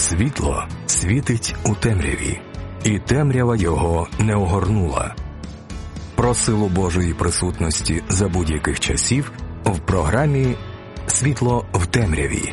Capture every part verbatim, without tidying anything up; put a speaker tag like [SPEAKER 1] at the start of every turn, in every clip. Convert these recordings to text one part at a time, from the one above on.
[SPEAKER 1] Світло світить у темряві, і темрява його не огорнула. Про силу Божої присутності за будь-яких часів в програмі «Світло в темряві».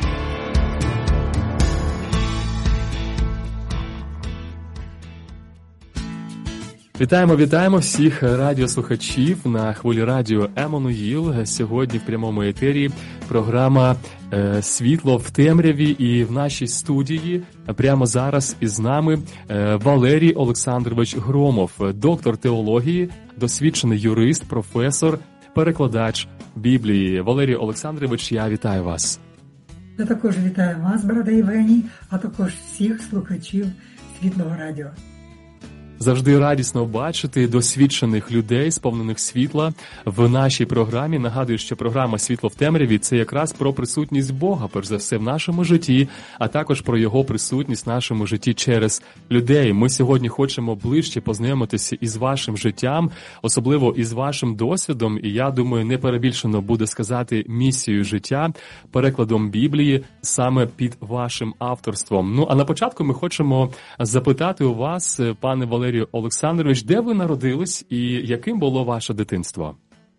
[SPEAKER 2] Вітаємо, вітаємо всіх радіослухачів на хвилі радіо Еммануїл. Сьогодні в прямому етері програма «Світло в темряві», і в нашій студії прямо зараз із нами Валерій Олександрович Громов, доктор теології, досвідчений юрист, професор, перекладач Біблії. Валерій Олександрович, я вітаю вас.
[SPEAKER 3] Я також вітаю вас, брате Євгеній, а також всіх слухачів Світлого радіо.
[SPEAKER 2] Завжди радісно бачити досвідчених людей, сповнених світла в нашій програмі. Нагадую, що програма «Світло в темряві» – це якраз про присутність Бога, перш за все, в нашому житті, а також про Його присутність в нашому житті через людей. Ми сьогодні хочемо ближче познайомитися із вашим життям, особливо із вашим досвідом, і я думаю, не перебільшено буде сказати місією життя, перекладом Біблії саме під вашим авторством. Ну, а на початку ми хочемо запитати у вас, пане Валерію Олександрович, де ви народились і яким було ваше дитинство?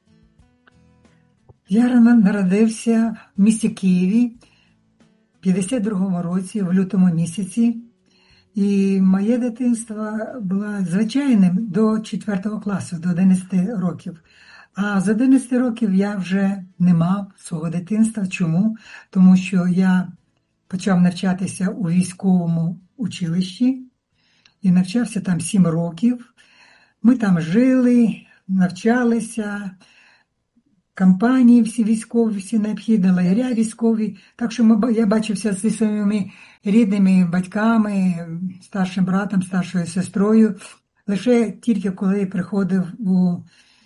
[SPEAKER 3] Я народився в місті Києві в п'ятдесят другому році, в лютому місяці. І моє дитинство було звичайним до четвертого класу, до одинадцяти років. А з одинадцяти років я вже не мав свого дитинства. Чому? Тому що я почав навчатися у військовому училищі. І навчався там сім років. Ми там жили, навчалися, кампанії всі військові, всі необхідні, лагеря військові. Так що ми, я бачився зі своїми рідними батьками, старшим братом, старшою сестрою. Лише тільки коли приходив у,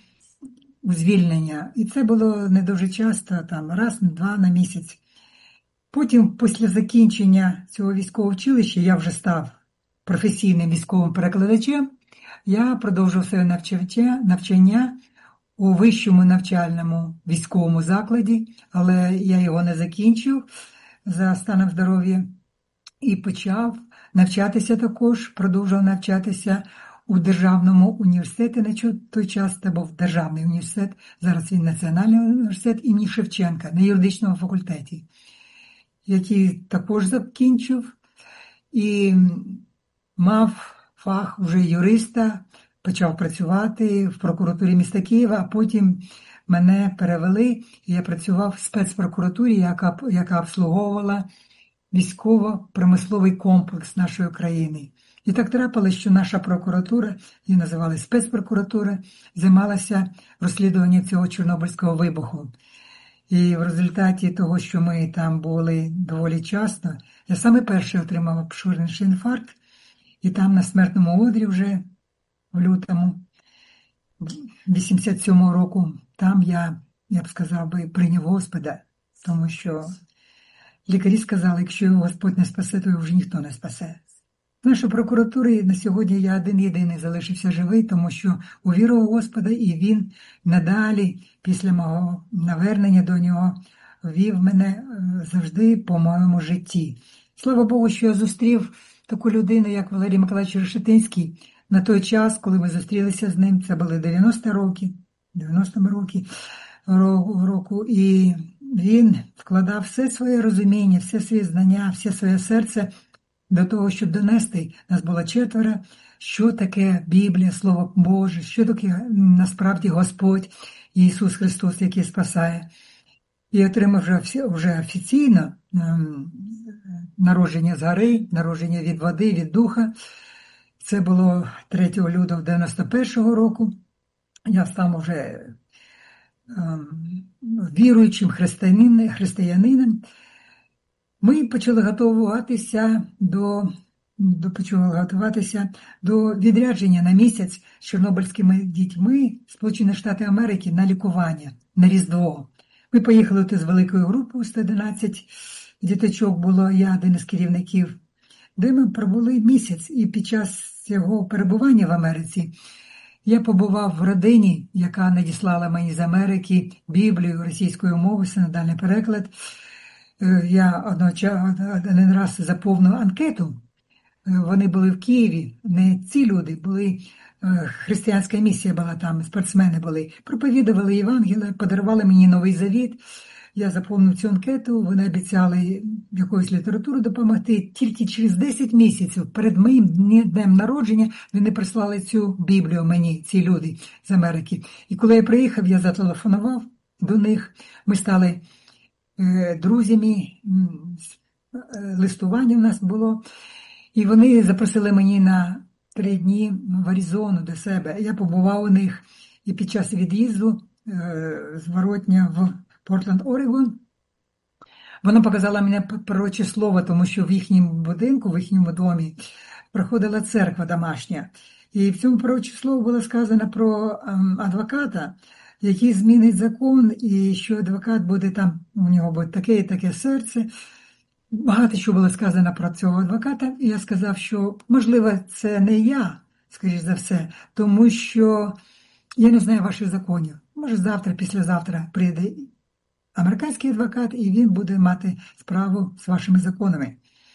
[SPEAKER 3] у звільнення. І це було не дуже часто, там раз-два на місяць. Потім, після закінчення цього військового училища, я вже став професійним військовим перекладачем, я продовжив своє навчання, навчання у вищому навчальному військовому закладі, але я його не закінчив за станом здоров'я і почав навчатися також, продовжував навчатися у Державному університеті. На той час це був Державний університет, зараз він Національний університет імені Шевченка на юридичному факультеті, який також закінчив і мав фах вже юриста, почав працювати в прокуратурі міста Києва, а потім мене перевели, і я працював в спецпрокуратурі, яка, яка обслуговувала військово-промисловий комплекс нашої країни. І так трапилось, що наша прокуратура, її називали спецпрокуратура, займалася розслідуванням цього Чорнобильського вибуху. І в результаті того, що ми там були доволі часто, я саме перший отримав обширний інфаркт. І там на смертному одрі вже в лютому вісімдесят сьомого року, там я, я б сказав би, прийняв Господа, тому що лікарі сказали, якщо його Господь не спасе, то його вже ніхто не спасе. В нашій прокуратурі на сьогодні я один-єдиний залишився живий, тому що увірував Господа, і він надалі, після мого навернення до нього, вів мене завжди по моєму житті. Слава Богу, що я зустрів таку людину, як Валерій Миколаївич Решетинський, на той час, коли ми зустрілися з ним, це були дев'яності роки, дев'яності роки, року, і він вкладав все своє розуміння, все своє знання, все своє серце до того, щоб донести, нас було четверо, що таке Біблія, Слово Боже, що таке насправді Господь, Ісус Христос, який спасає. І отримав вже, вже офіційно народження з гори, народження від води, від духа. Це було третього лютого дев'яносто першого року. Я став вже ем, віруючим християнином, християнином. Ми почали готуватися до, до, почали готуватися до відрядження на місяць з чорнобильськими дітьми в Сполучені Штати Америки на лікування, на Різдво. Ми поїхали тут з великою групою, сто одинадцять діточок було, я один із керівників, де ми пробули місяць. І під час цього перебування в Америці я побував в родині, яка надіслала мені з Америки Біблію російською мовою, синодальний переклад. Я один раз заповнив анкету. Вони були в Києві, не ці люди, були, християнська місія була там, спортсмени були, проповідували Євангелія, подарували мені Новий Завіт. Я заповнив цю анкету, вони обіцяли якоюсь літературу допомогти. Тільки через десять місяців перед моїм днем народження вони прислали цю Біблію мені, ці люди з Америки. І коли я приїхав, я зателефонував до них, ми стали друзями, листування в нас було. І вони запросили мені на три дні в Аризону до себе. Я побував у них і під час від'їзду зворотня в Портленд, Орегон. Вона показала мені пророче слово, тому що в їхньому будинку, в їхньому домі проходила церква домашня. І в цьому пророче слово було сказано про адвоката, який змінить закон, і що адвокат буде там, у нього буде таке і таке серце. Багато що було сказано про цього адвоката, і я сказав, що, можливо, це не я, скоріш за все, тому що я не знаю ваших законів. Може, завтра, післязавтра прийде американський адвокат, і він буде мати справу з вашими законами.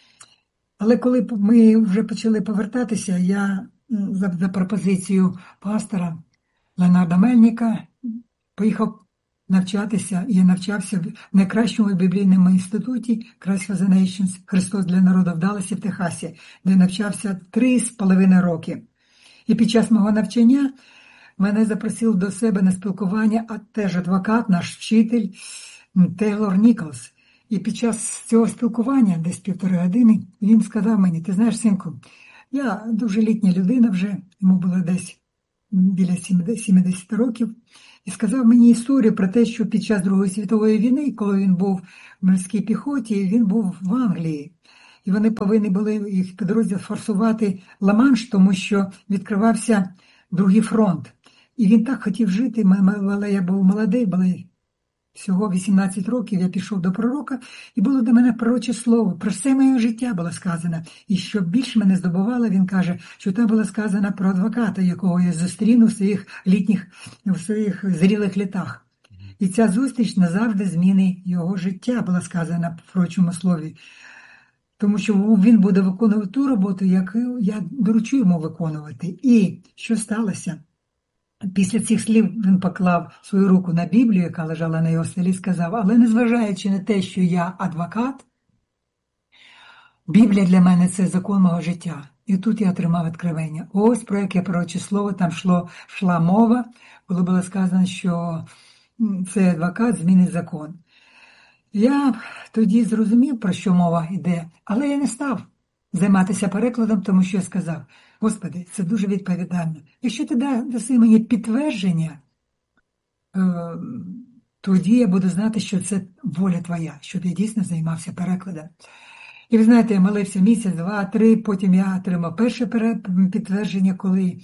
[SPEAKER 3] Але коли ми вже почали повертатися, я за, за пропозицією пастора Леонарда Мельника поїхав навчатися, і я навчався в найкращому біблійному інституті Christ for the Nations, Христос для народу в Далласі в Техасі, де навчався три з половиною роки. І під час мого навчання мене запросив до себе на спілкування, а теж адвокат, наш вчитель Тейлор Ніколс. І під час цього спілкування, десь півтори години, він сказав мені: ти знаєш, синку, я дуже літня людина вже, йому було десь біля сімдесят років, і сказав мені історію про те, що під час Другої світової війни, коли він був в морській піхоті, він був в Англії. І вони повинні були їх підрозділ форсувати Ла-Манш, тому що відкривався другий фронт. І він так хотів жити, але я був молодий, були всього вісімнадцять років, я пішов до пророка, і було до мене пророче слово. Про все моє життя було сказано. І що більше мене здобувало, він каже, що там було сказано про адвоката, якого я зустріну в своїх літніх, в своїх зрілих літах. І ця зустріч назавжди змінить його життя, була сказана в пророчому слові. Тому що він буде виконувати ту роботу, яку я доручу йому виконувати. І що сталося? Після цих слів він поклав свою руку на Біблію, яка лежала на його столі, і сказав: але незважаючи на те, що я адвокат, Біблія для мене – це закон мого життя. І тут я отримав відкривання. Ось про яке пророче слово там йшло, йшла мова, коли було сказано, що цей адвокат змінить закон. Я тоді зрозумів, про що мова йде, але я не став займатися перекладом, тому що я сказав: Господи, це дуже відповідально. Якщо ти даси мені підтвердження, тоді я буду знати, що це воля твоя, щоб я дійсно займався перекладом. І ви знаєте, я молився місяць, два, три, потім я отримав перше підтвердження, коли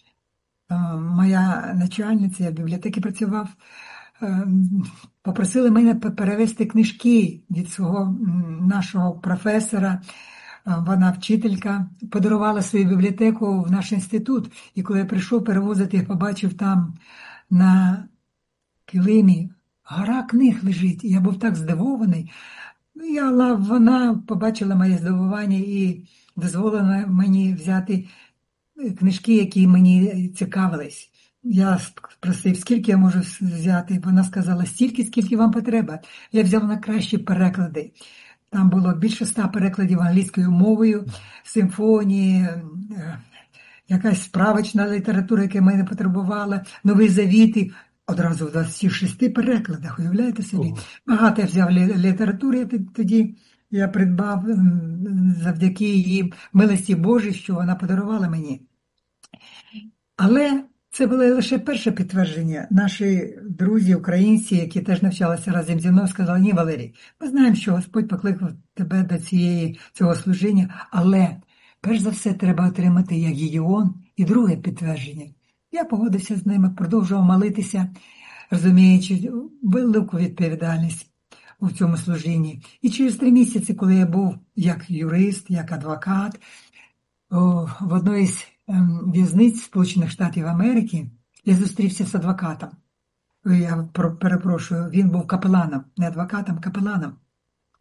[SPEAKER 3] моя начальниця, я в бібліотеці працював, попросили мене перевести книжки від свого нашого професора. Вона вчителька, подарувала свою бібліотеку в наш інститут. І коли я прийшов перевозити, я побачив там на килимі гора книг лежить. І я був так здивований. Я, вона побачила моє здивування і дозволила мені взяти книжки, які мені цікавились. Я спросив, скільки я можу взяти. Вона сказала, стільки, скільки вам потреба. Я взяв на кращі переклади. Там було більше ста перекладів англійською мовою, симфонії, якась справочна література, яка мене потребувала, Новий Завіт, одразу в двадцяти шести перекладах, уявляєте собі? Багато я взяв літератури тоді, я придбав завдяки її милості Божій, що вона подарувала мені. Але це було лише перше підтвердження. Наші друзі, українці, які теж навчалися разом зі мною, сказали: ні, Валерій, ми знаємо, що Господь покликав тебе до цієї, цього служіння, але перш за все треба отримати, як Гідеон, і друге підтвердження. Я погодився з ними, продовжував молитися, розуміючи велику відповідальність у цьому служінні. І через три місяці, коли я був як юрист, як адвокат, в одній з в'язниць Сполучених Штатів Америки, я зустрівся з адвокатом. Я перепрошую, він був капеланом, не адвокатом, капеланом.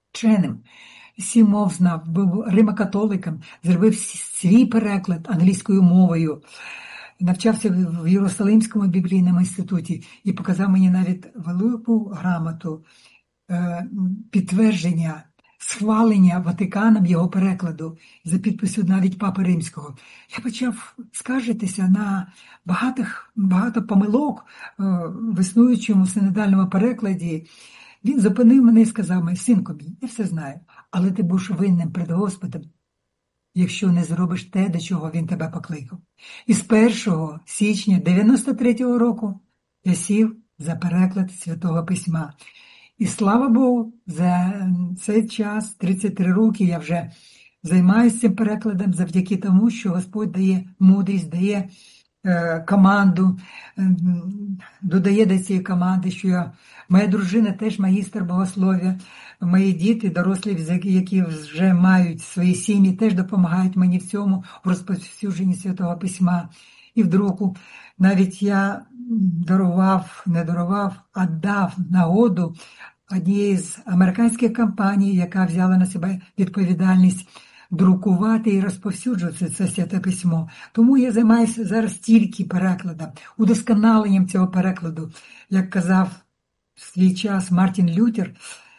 [SPEAKER 3] вченим. Сім мов знав, був римокатоликом, зробив свій переклад англійською мовою, навчався в Єрусалимському біблійному інституті і показав мені навіть велику грамоту підтвердження, схвалення Ватиканом його перекладу за підпису навіть Папи Римського. Я почав скаржитися на багато, багато помилок в існуючому синодальному перекладі. Він зупинив мене і сказав мені: синку мій, я все знаю, але ти будеш винним перед Господом, якщо не зробиш те, до чого він тебе покликав. І з першого січня дев'яносто третього року я сів за переклад Святого Письма. І слава Богу, за цей час, тридцять три роки, я вже займаюся цим перекладом завдяки тому, що Господь дає мудрість, дає е, команду, е, додає до цієї команди, що я, моя дружина теж магістр богослов'я, мої діти, дорослі, які вже мають свої сім'ї, теж допомагають мені в цьому, в розповсюдженні Святого Письма і в друку. Навіть я дарував, не дарував, а дав нагоду однієї з американських компаній, яка взяла на себе відповідальність друкувати і розповсюджувати це Святе Письмо. Тому я займаюся зараз тільки перекладом, удосконаленням цього перекладу. Як казав в свій час Мартін Лютер,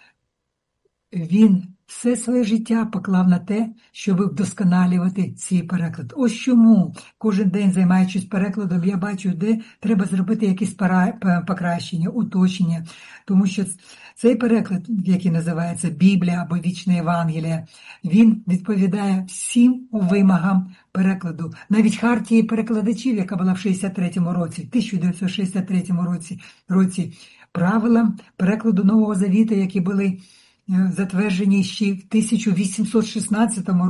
[SPEAKER 3] він все своє життя поклав на те, щоб вдосконалювати цей переклад. Ось чому кожен день, займаючись перекладом, я бачу, де треба зробити якісь покращення, уточнення. Тому що цей переклад, який називається Біблія або Вічне Євангеліє, він відповідає всім вимогам перекладу. Навіть хартії перекладачів, яка була в шістдесят третьому році, тисяча дев'ятсот шістдесят третьому році, році правилам перекладу Нового Завіту, які були затверджені ще в тисяча вісімсот шістнадцятому році,